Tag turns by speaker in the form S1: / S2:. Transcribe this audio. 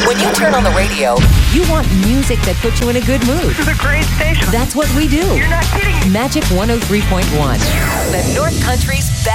S1: When you turn on the radio, you want music that puts you in a good mood.
S2: This is a great station.
S1: That's what we do.
S2: You're not kidding me.
S1: Magic 103.1. The North Country's best